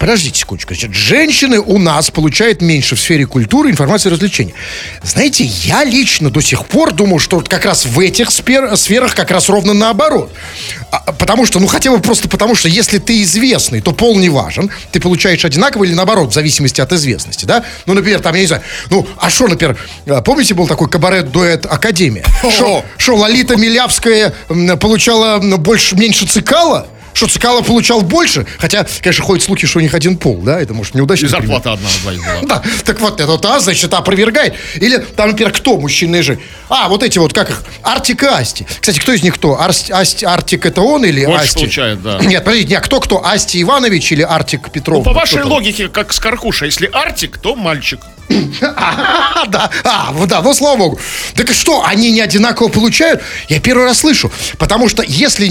подождите секундочку. Значит, женщины у нас получают меньше в сфере культуры, информации и развлечений. Знаете, я лично до сих пор думал, что вот как раз в этих сферах как раз ровно наоборот. Потому что, хотя бы просто потому, что если ты известный, то пол не важен. Ты получаешь одинаково или наоборот, в зависимости от известности, да? Например, там, я не знаю, например, помните, был такой кабарет-дуэт «Академия»? Что Лолита Милявская получала меньше Цикала? Что Цикало получал больше, хотя, конечно, ходят слухи, что у них один пол, да, это, может, неудачно. И зарплата одна на двоих была. Да, так вот, это, значит, опровергает. Или, там, например, кто, мужчина и женщина? Вот эти вот, как их, Артик и Асти. Кстати, кто из них кто? Артик это он или больше Асти? Получает, да. Нет, подождите, кто? Асти Иванович или Артик Петров? По вашей логике, как с Каркуша, если Артик, то мальчик. Да, слава богу. Так что, они не одинаково получают? Я первый раз слышу. Потому что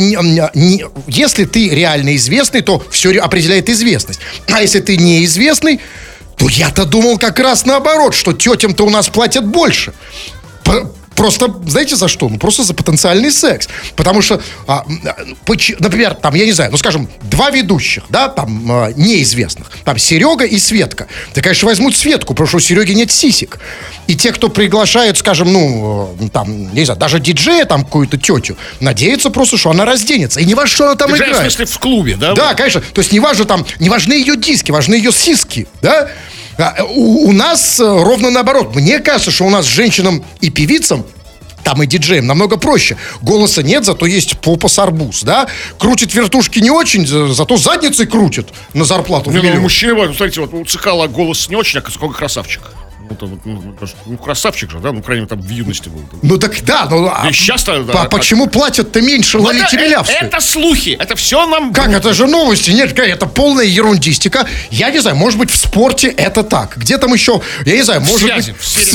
если ты реально известный, то все определяет известность. А если ты неизвестный, то я-то думал как раз наоборот, что тетям-то у нас платят больше. Просто, знаете, за что? Просто за потенциальный секс. Потому что, например, там, я не знаю, скажем, два ведущих, да, там, неизвестных. Там, Серега и Светка. Да, конечно, возьмут Светку, потому что у Сереги нет сисек. И те, кто приглашают, скажем, там, не знаю, даже диджея, там, какую-то тетю, надеются просто, что она разденется. И не важно, что она там играет. В смысле, в клубе, да? Да, конечно. То есть, не важны ее диски, важны ее сиски, да? У нас ровно наоборот. Мне кажется, что у нас женщинам и певицам, там и диджеям намного проще. Голоса нет, зато есть попа с арбуз, да? Крутит вертушки не очень, зато задницей крутит на зарплату. Мужчина, смотрите, вот у Цикала голос не очень, а сколько красавчик. Красавчик же, да? Крайне мере, там в юности был. Так да, и сейчас-то, да, почему платят-то меньше Лолите Милявской? Это слухи, это все нам... Как, это же новости, нет, это полная ерундистика. Я не знаю, может быть, в спорте это так. Где там еще, я не знаю, может быть...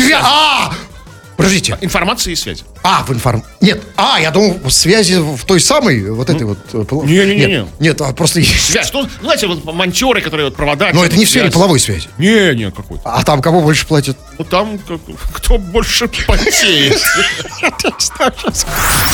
Подождите. Информация и связи. Нет, я думал, в связи в той самой, вот этой вот... Не-не-не. Нет, просто... Связь, знаете, вот монтеры, которые вот провода... Но это не в сфере половой связи. Не, какой-то. А там кого больше платят? Там кто больше потеет.